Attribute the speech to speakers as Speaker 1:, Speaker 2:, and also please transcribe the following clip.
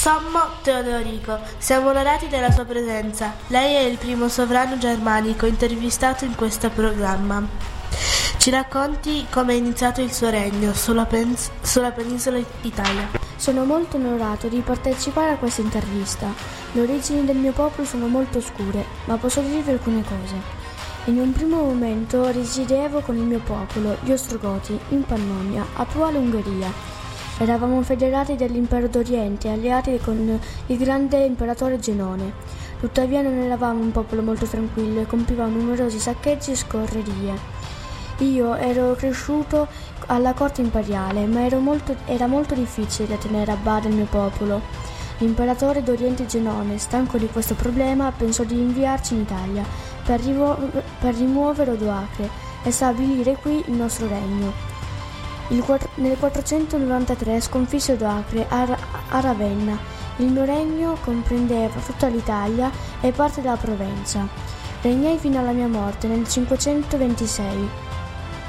Speaker 1: Sommo Teodorico, siamo onorati della sua presenza. Lei è il primo sovrano germanico intervistato in questo programma. Ci racconti come è iniziato il suo regno sulla penisola Italia.
Speaker 2: Sono molto onorato di partecipare a questa intervista. Le origini del mio popolo sono molto oscure, ma posso dirvi alcune cose. In un primo momento risiedevo con il mio popolo, gli Ostrogoti, in Pannonia, attuale Ungheria. Eravamo federati dell'Impero d'Oriente, alleati con il grande imperatore Genone. Tuttavia non eravamo un popolo molto tranquillo e compivamo numerosi saccheggi e scorrerie. Io ero cresciuto alla corte imperiale, ma era molto difficile tenere a bada il mio popolo. L'imperatore d'Oriente Genone, stanco di questo problema, pensò di inviarci in Italia per rimuovere Odoacre e stabilire qui il nostro regno. Nel 493 sconfisse Odoacre a Ravenna. Il mio regno comprendeva tutta l'Italia e parte della Provenza. Regnai fino alla mia morte nel 526.